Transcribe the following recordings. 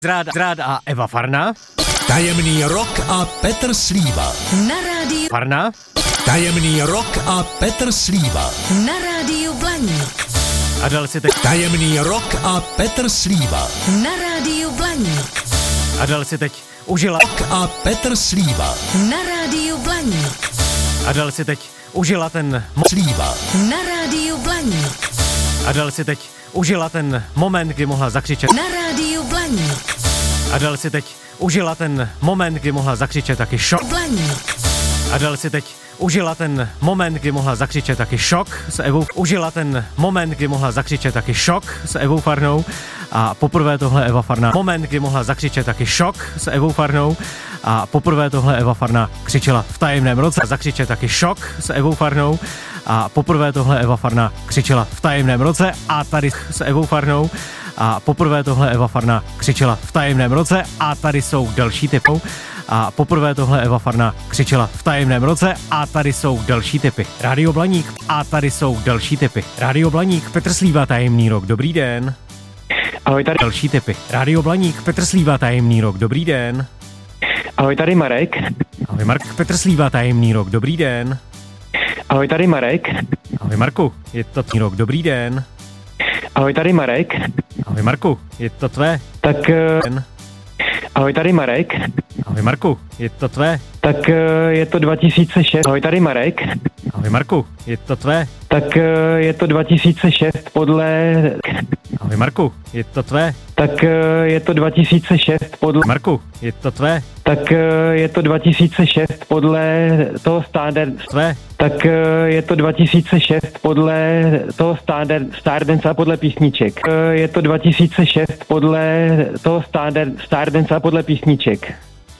Zráda a Eva Farná. Tajemný rok a Petr Slíva. Na rádiu Farná. Tajemný rok a Petr Slíva. Na rádiu Blaník. A dal si teď. Tajemný rok a Petr Slíva. Na rádiu Blaník. A dal si teď. Užila. Rok a Petr Slíva. Na rádiu Blaník. A dal si teď. Užila ten. Slíva. Na rádiu Blaník. A dal si teď. Užila ten moment, kdy mohla zakřičet. Na rádiu Blaník. A dal si teď. Užila ten moment, kdy mohla zakřičet taky šok. Blaník. A dal si teď. Užila ten moment, kdy mohla zakřičet taky šok s Evou. Užila ten moment, kdy mohla zakřičet taky šok s Evou Farnou. A poprvé tohle Eva Farná. Moment, kdy mohla zakřičet taky šok s Evou Farnou. A poprvé tohle Eva Farná křičela v tajemném roce. Zakřičet taky šok s Evou Farnou. A poprvé tohle Eva Farná křičela v tajemném roce. A tady s Evou Farnou. A poprvé tohle Eva Farná křičela v tajemném roce. A tady jsou další tipy. A poprvé tohle Eva Farná křičela v tajemném roce. A tady jsou další tipy. Rádio Blaník. A tady jsou další tipy. Rádio Blaník. Petr Slíva, tajemný rok. Dobrý den. Ahoj, tady Další tipy. Rádio Blaník. Petr Slíva, tajemný rok. Dobrý den. Ahoj, tady Marek. Ahoj Mark. Petr Slíva, tajemný rok. Dobrý den. Ahoj, tady Marek. Ahoj Marku. Je to tvý rok. Dobrý den. Ahoj, tady Marek. Ahoj Marku. Je to tvé. Tak, Den. ahoj, tady Marek. Ahoj Marku. Je to tvé. Tak je to 2006. Ahoj, tady Marek. Ahoj Marku. Je to tvé. Tak je to 2006 podle... Ahoj Marku. Je to tvé. Tak je to 2006 podle... Marku. Je to tvé. Tak je to 2006 podle toho Tvé. Tak je to 2006 podle toho Stardance a podle písniček. Je to 2006 podle toho Stardance a podle písniček.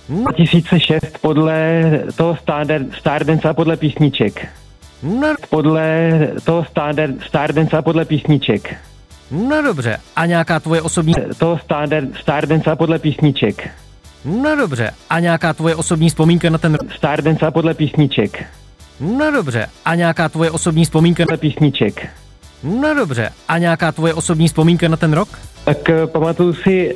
2006 podle toho Stardance a podle písniček. No, Podle toho Stardance a podle písniček. no dobře. A nějaká tvoje osobní... Toho Stardance a podle písniček. No dobře. A nějaká tvoje osobní vzpomínka na ten... Stardance a podle písniček. No dobře. A nějaká tvoje osobní vzpomínka... Podle písniček. No dobře. A nějaká tvoje osobní vzpomínka na ten rok? Tak pamatuju si...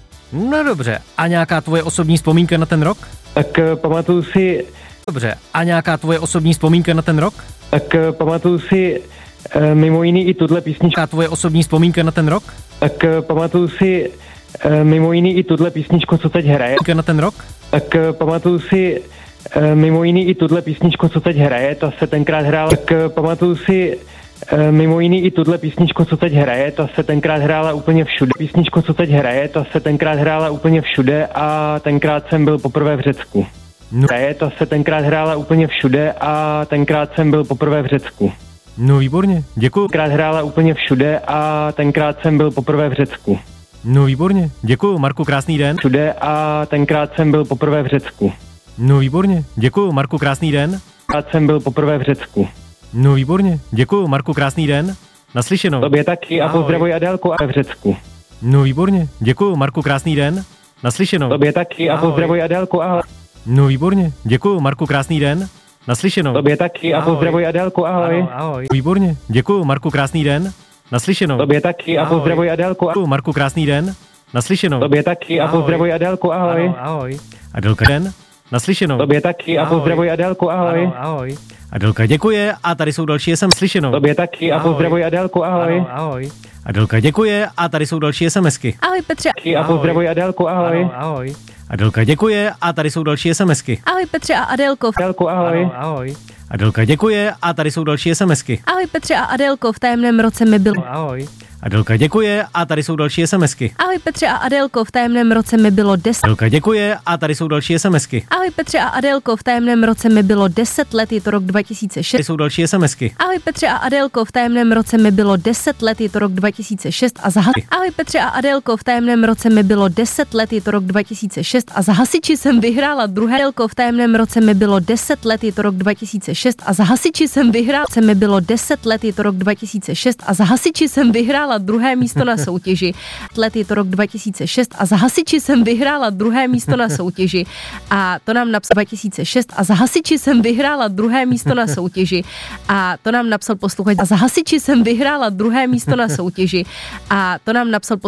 No dobře. A nějaká tvoje osobní vzpomínka na ten rok? Tak pamatuju si... Dobře. A nějaká tvoje osobní vzpomínka na ten rok? Tak pamatuju si mimo jiný i tuhle písničku. Nějaká tvoje osobní vzpomínka na ten rok? Tak pamatuju si mimo jiný i tuhle písničku, co teď hraje. Na ten rok? Tak pamatuju si mimo jiný i tuhle písničku, co teď hraje. Ta se tenkrát hrála. Tak pamatuju si mimo jiný i tuhle písničku, co teď hraje. Ta se tenkrát hrála úplně všude. Písničku, co teď hraje, ta se tenkrát hrála úplně všude a tenkrát jsem byl poprvé v Řecku. No. Ta se tenkrát hrála úplně všude a tenkrát jsem byl poprvé v Řecku. No výborně. Děkuju. Tenkrát hrála úplně všude a tenkrát jsem byl poprvé v Řecku. No výborně. Děkuju. Marku, krásný den. Všude a tenkrát jsem byl poprvé v Řecku. No výborně. Děkuju. Marku, krásný den. Tenkrát jsem byl poprvé v Řecku. No výborně. Děkuju. Marku, krásný den. Naslyšenou. Tobě taky a Ahoj. pozdravuj Adélku a v Řecku. No výborně. Děkuju. Marku, krásný den. Naslyšenou. Tobě taky a Ahoj. pozdravuj Adélku a No výborně. Děkuju. Marku, krásný den. Naslyšenou. Tobě taky a Ahoj. pozdravuj Adélku, ahoj. Ahoj. Výborně. Děkuju. Marku, krásný den. Naslyšenou. Tobě taky a Ahoj. pozdravuj Adélku. Děkuju. Marku, krásný den. Naslyšenou. Tobě taky a Ahoj. pozdravuj Adélku, ahoj. Ahoj. Adelka, den. Naslyšenou. Tobě taky a Ahoj. pozdravuj Adélku, ahoj. Ahoj. Adelka, děkuje a tady jsou další SMS slyšenou. Tobě taky a Ahoj. pozdravuj Adélku, ahoj. Ahoj. Adelka, děkuje a tady jsou další SMSky. Ahoj Petře. Taky a pozdravuj Adélku, ahoj. Ahoj. Adelka, děkuje a tady jsou další SMSky. Ahoj Petře a Adélko. Adélku, ahoj. Ahoj. Adelka, děkuje a tady jsou další SMSky. Ahoj Petře a Adélko, v tajemném roce mi bylo. Ahoj. Adelka, děkuje a tady jsou další SMSky. Ahoj Petře a Adélko, v tajemném roce mi bylo 10. Adelka, děkuje a tady jsou další SMSky. Ahoj Petře a Adélko, v tajemném roce mi bylo 10 let, je to rok 2006. Tady jsou další SMSky. Ahoj Petře a Adélko, v tajemném roce mi bylo 10 let, je to rok 2006 a za Ahoj Petře a Adélko, v tajemném roce mi bylo 10 let, je to rok 2006 a za hasiči jsem vyhrála druhé. Adélko, v tajemném roce mi bylo 10 let, je to rok 2006 a za hasiči jsem vyhrála. Mi bylo 10 let, je to rok 2006 a za hasiči jsem vyhrála druhé místo na soutěži. Let je to rok 2006 a za hasiči jsem vyhrála druhé místo na soutěži. A to nám napsal 2006 a za hasiči jsem vyhrála druhé místo na soutěži. A to nám napsal posluchač. A za hasiči jsem vyhrála druhé místo na soutěži. A to nám napsal